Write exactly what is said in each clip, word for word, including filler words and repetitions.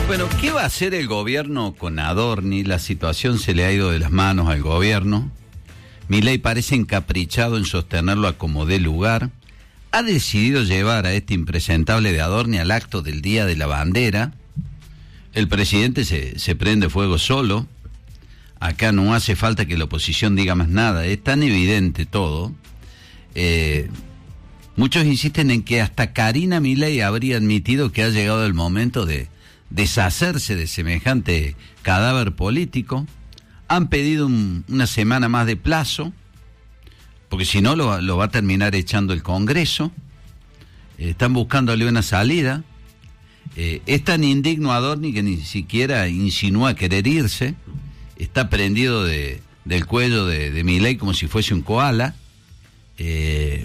Bueno, ¿qué va a hacer el gobierno con Adorni? La situación se le ha ido de las manos al gobierno. Milei parece encaprichado en sostenerlo a como dé lugar. Ha decidido llevar a este impresentable de Adorni al acto del Día de la Bandera. El presidente se, se prende fuego solo. Acá no hace falta que la oposición diga más nada. Es tan evidente todo. Eh, muchos insisten en que hasta Karina Milei habría admitido que ha llegado el momento de deshacerse de semejante cadáver político. Han pedido un, una semana más de plazo, porque si no lo, lo va a terminar echando el Congreso. Eh, están buscándole una salida. Eh, es tan indigno Adorni que ni siquiera insinúa querer irse. Está prendido de, del cuello de, de Milei como si fuese un koala. Eh,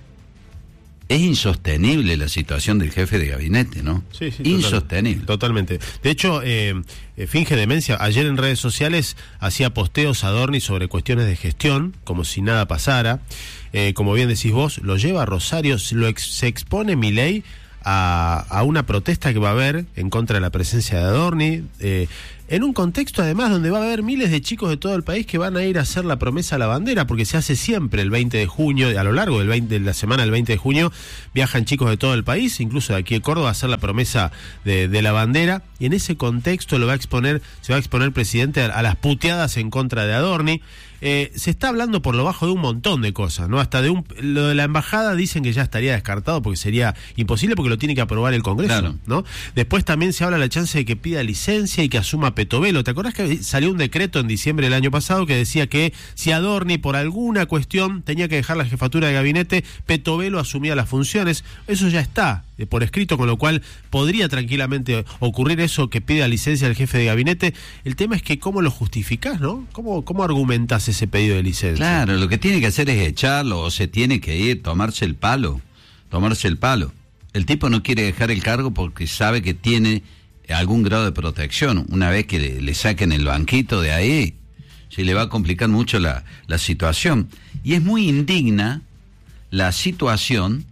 Es insostenible la situación del jefe de gabinete, ¿no? Sí, sí. Insostenible. Totalmente. De hecho, eh, eh, finge demencia. Ayer en redes sociales hacía posteos Adorni sobre cuestiones de gestión, como si nada pasara. Eh, como bien decís vos, lo lleva a Rosario, lo ex, se expone Milei a, a una protesta que va a haber en contra de la presencia de Adorni, eh, en un contexto además donde va a haber miles de chicos de todo el país que van a ir a hacer la promesa a la bandera, porque se hace siempre el veinte de junio, a lo largo del veinte, de la semana del veinte de junio, viajan chicos de todo el país, incluso de aquí de Córdoba, a hacer la promesa de, de la bandera, y en ese contexto lo va a exponer, se va a exponer el presidente a, a las puteadas en contra de Adorni. Eh, se está hablando por lo bajo de un montón de cosas, ¿no? Hasta de un, lo de la embajada dicen que ya estaría descartado porque sería imposible porque lo tiene que aprobar el Congreso, claro, ¿no? Después también se habla de la chance de que pida licencia y que asuma Petovelo. ¿Te acordás que salió un decreto en diciembre del año pasado que decía que si Adorni por alguna cuestión tenía que dejar la jefatura de gabinete, Petovelo asumía las funciones? Eso ya está eh, por escrito, con lo cual podría tranquilamente ocurrir eso, que pida licencia al jefe de gabinete. El tema es que cómo lo justificás, ¿no? ¿Cómo, cómo argumentás ese pedido de licencia? Claro, lo que tiene que hacer es echarlo, o se tiene que ir, tomarse el palo, tomarse el palo. El tipo no quiere dejar el cargo porque sabe que tiene algún grado de protección. Una vez que le, le saquen el banquito de ahí, se le va a complicar mucho la, la situación. Y es muy indigna la situación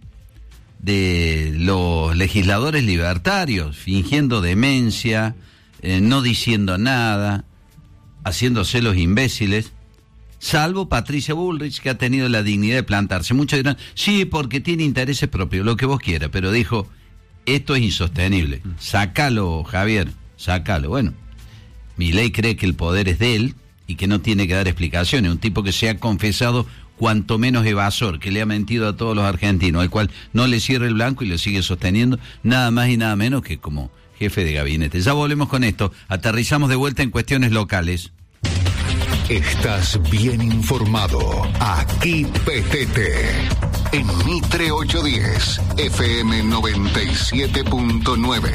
de los legisladores libertarios, fingiendo demencia, eh, no diciendo nada, haciéndose los imbéciles, salvo Patricia Bullrich, que ha tenido la dignidad de plantarse. Muchos dirán, sí, porque tiene intereses propios, lo que vos quieras, pero dijo, esto es insostenible, sácalo, Javier, sácalo. Bueno, Milei cree que el poder es de él y que no tiene que dar explicaciones, un tipo que se ha confesado cuanto menos evasor, que le ha mentido a todos los argentinos, al cual no le cierra el blanco y lo sigue sosteniendo, nada más y nada menos que como jefe de gabinete. Ya volvemos con esto, aterrizamos de vuelta en cuestiones locales. Estás bien informado. Aquí P T T. En Mitre ochocientos diez, F M noventa y siete punto nueve.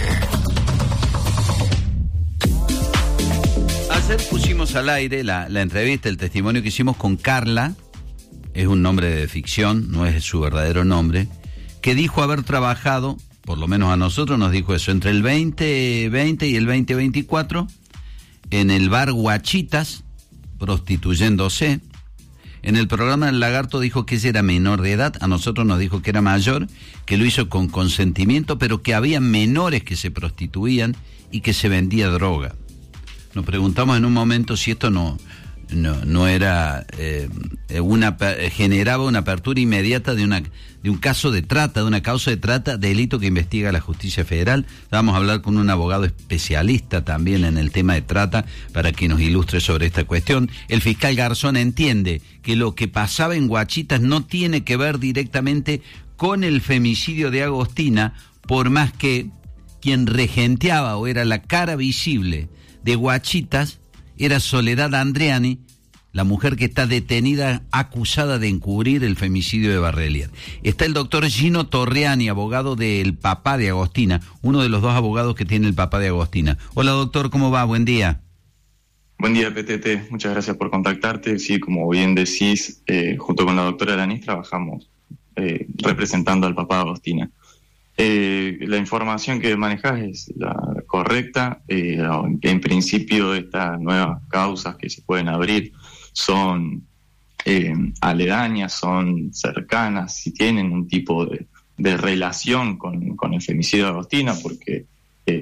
Ayer pusimos al aire la, la entrevista, el testimonio que hicimos con Carla, es un nombre de ficción, no es su verdadero nombre, que dijo haber trabajado, por lo menos a nosotros nos dijo eso, entre el veinte veinte y el veinte veinticuatro, en el bar Guachitas, prostituyéndose. En el programa del Lagarto dijo que ella era menor de edad, a nosotros nos dijo que era mayor, que lo hizo con consentimiento, pero que había menores que se prostituían y que se vendía droga. Nos preguntamos en un momento si esto no, no, no era eh, una generaba una apertura inmediata de una de un caso de trata, de una causa de trata, delito que investiga la Justicia Federal. Vamos a hablar con un abogado especialista también en el tema de trata para que nos ilustre sobre esta cuestión. El fiscal Garzón entiende que lo que pasaba en Guachitas no tiene que ver directamente con el femicidio de Agostina, por más que quien regenteaba o era la cara visible de Guachitas era Soledad Andreani, la mujer que está detenida acusada de encubrir el femicidio de Barrelier. Está el doctor Gino Torriani, abogado del papá de Agostina, uno de los dos abogados que tiene el papá de Agostina. Hola doctor, ¿cómo va? Buen día. Buen día, P T T. Muchas gracias por contactarte. Sí, como bien decís, eh, junto con la doctora Aranis trabajamos eh, representando al papá de Agostina. Eh, la información que manejás es la correcta. Eh, en principio, estas nuevas causas que se pueden abrir son eh, aledañas, son cercanas, si tienen un tipo de, de relación con, con el femicidio de Agostina, porque eh, fue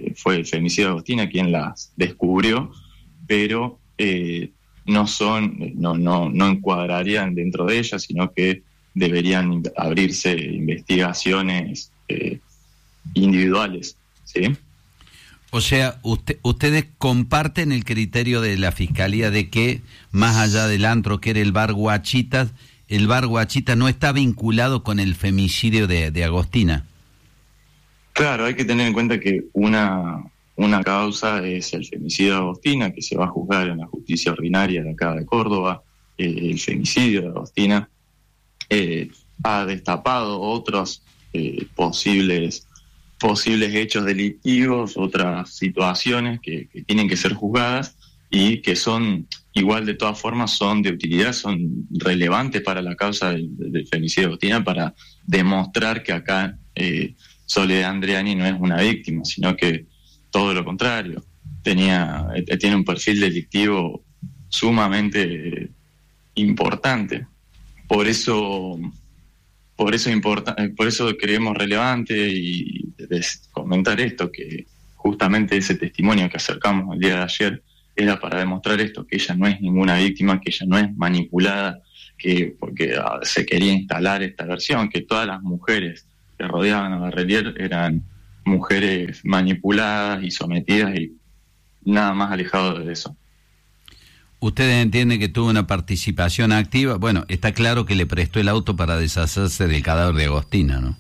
del femicidio de Agostina quien las descubrió, pero eh, no son, no, no, no encuadrarían dentro de ellas, sino que deberían abrirse investigaciones eh, individuales, ¿sí? O sea, usted, ustedes comparten el criterio de la Fiscalía de que, más allá del antro que era el bar Guachitas, el bar Guachitas no está vinculado con el femicidio de, de Agostina. Claro, hay que tener en cuenta que una, una causa es el femicidio de Agostina, que se va a juzgar en la justicia ordinaria de acá de Córdoba. Eh, el femicidio de Agostina eh, ha destapado otros eh, posibles, posibles hechos delictivos, otras situaciones que, que tienen que ser juzgadas y que son, igual de todas formas, son de utilidad, son relevantes para la causa del, del femicidio de Agostina, para demostrar que acá eh, Soledad Andreani no es una víctima, sino que todo lo contrario, tenía, eh, tiene un perfil delictivo sumamente eh, importante. Por eso, por eso importa, por eso creemos relevante y des, comentar esto, que justamente ese testimonio que acercamos el día de ayer era para demostrar esto, que ella no es ninguna víctima, que ella no es manipulada, que porque ah, se quería instalar esta versión, que todas las mujeres que rodeaban a Barrelier eran mujeres manipuladas y sometidas y nada más alejado de eso. ¿Ustedes entienden que tuvo una participación activa? Bueno, está claro que le prestó el auto para deshacerse del cadáver de Agostina, ¿no?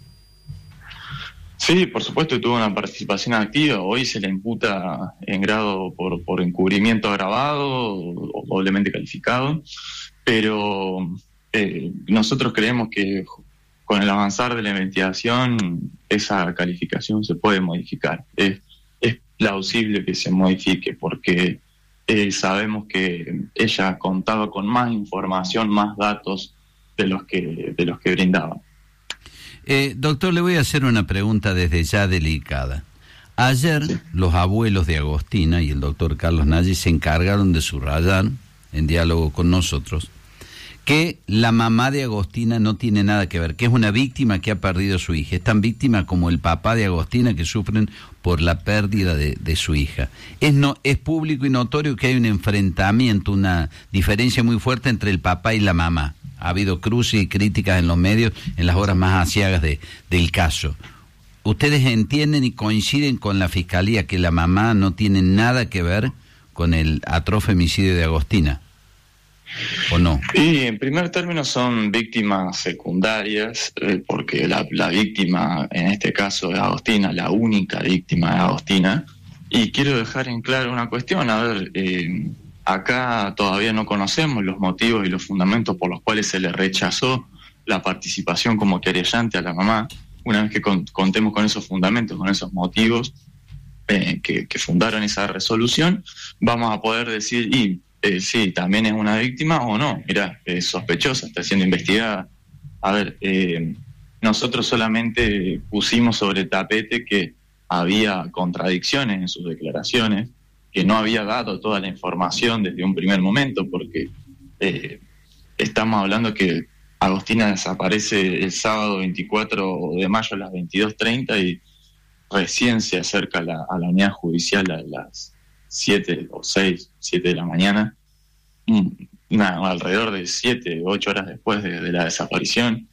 Sí, por supuesto tuvo una participación activa. Hoy se le imputa en grado por, por encubrimiento agravado o doblemente calificado, pero eh, nosotros creemos que con el avanzar de la investigación esa calificación se puede modificar. Es, es plausible que se modifique porque eh, sabemos que ella contaba con más información, más datos de los que, de los que brindaba. Eh, doctor, le voy a hacer una pregunta desde ya delicada. Ayer sí. Los abuelos de Agostina y el doctor Carlos Nagy se encargaron de subrayar, en diálogo con nosotros, que la mamá de Agostina no tiene nada que ver, que es una víctima que ha perdido a su hija. Es tan víctima como el papá de Agostina, que sufren por la pérdida de, de su hija. Es, no, es público y notorio que hay un enfrentamiento, una diferencia muy fuerte entre el papá y la mamá. Ha habido cruces y críticas en los medios en las horas más aciagas de, del caso. ¿Ustedes entienden y coinciden con la Fiscalía que la mamá no tiene nada que ver con el atroz femicidio de Agostina? ¿O no? Y en primer término son víctimas secundarias, eh, porque la, la víctima en este caso es Agostina, la única víctima es Agostina. Y quiero dejar en claro una cuestión, a ver... Eh, acá todavía no conocemos los motivos y los fundamentos por los cuales se le rechazó la participación como querellante a la mamá. Una vez que con, contemos con esos fundamentos, con esos motivos eh, que, que fundaron esa resolución, vamos a poder decir, y eh, sí, también es una víctima o no. Mirá, es sospechosa, está siendo investigada. A ver, eh, nosotros solamente pusimos sobre el tapete que había contradicciones en sus declaraciones, que no había dado toda la información desde un primer momento, porque eh, estamos hablando que Agostina desaparece el sábado veinticuatro de mayo a las veintidós treinta y recién se acerca a la, a la unidad judicial a las siete o seis, siete de la mañana, nada, alrededor de siete, ocho horas después de, de la desaparición.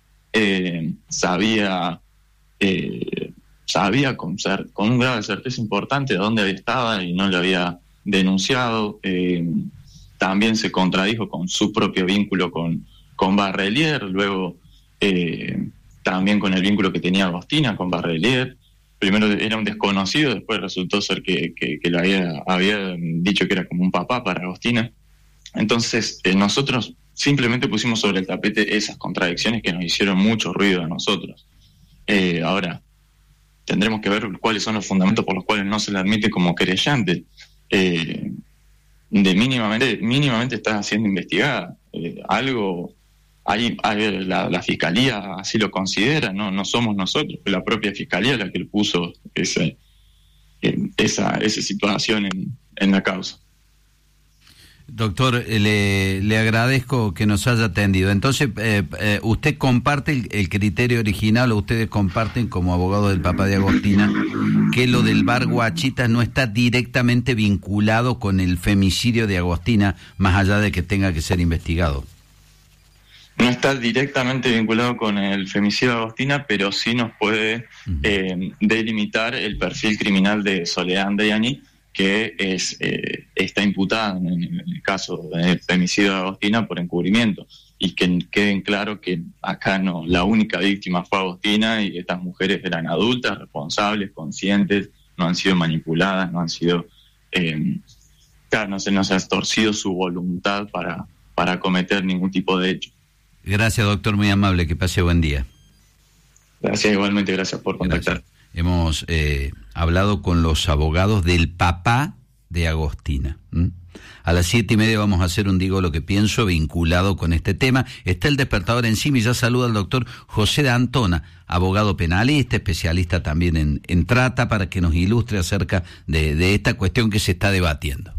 Eh, sabía... Eh, sabía con, con un grado de certeza importante de dónde estaba y no lo había denunciado. Eh, también se contradijo con su propio vínculo con, con Barrelier, luego eh, también con el vínculo que tenía Agostina con Barrelier. Primero era un desconocido, después resultó ser que, que, que le había, había dicho que era como un papá para Agostina. Entonces eh, nosotros simplemente pusimos sobre el tapete esas contradicciones que nos hicieron mucho ruido a nosotros. Eh, ahora... tendremos que ver cuáles son los fundamentos por los cuales no se le admite como querellante. Eh, de mínimamente, mínimamente está siendo investigada. Eh, algo, hay, hay la, la Fiscalía así lo considera, no, no somos nosotros, fue la propia Fiscalía la que le puso ese, esa, esa situación en, en la causa. Doctor, le, le agradezco que nos haya atendido. Entonces, eh, eh, ¿usted comparte el, el criterio original o ustedes comparten como abogado del papá de Agostina que lo del bar Guachitas no está directamente vinculado con el femicidio de Agostina, más allá de que tenga que ser investigado? No está directamente vinculado con el femicidio de Agostina, pero sí nos puede eh, delimitar el perfil criminal de Soledad Andriani, que es eh, está imputada en, en el caso del femicidio de Agostina por encubrimiento, y que queden claro que acá no, la única víctima fue Agostina y estas mujeres eran adultas, responsables, conscientes, no han sido manipuladas, no han sido, eh, claro, no se nos ha torcido su voluntad para, para cometer ningún tipo de hecho. Gracias, doctor, muy amable, que pase buen día. Gracias, igualmente, gracias por contactar. Gracias. Hemos eh, hablado con los abogados del papá de Agostina. ¿Mm? A las siete y media vamos a hacer un Digo lo que pienso vinculado con este tema. Está el despertador encima y ya saluda al doctor José de Antona, abogado penalista, especialista también en, en trata, para que nos ilustre acerca de, de esta cuestión que se está debatiendo.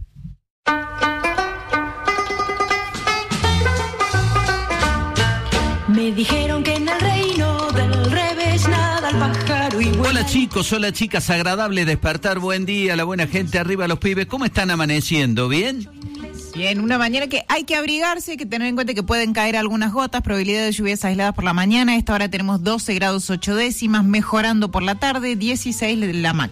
Me dijeron que en el reino del revés nada al pájaro y vuela. Hola chicos, hola chicas, agradable despertar, buen día, la buena gente, arriba los pibes. ¿Cómo están amaneciendo? ¿Bien? Bien, una mañana que hay que abrigarse, hay que tener en cuenta que pueden caer algunas gotas, probabilidad de lluvias aisladas por la mañana. A esta hora tenemos doce grados ocho décimas, mejorando por la tarde, dieciséis la máxima.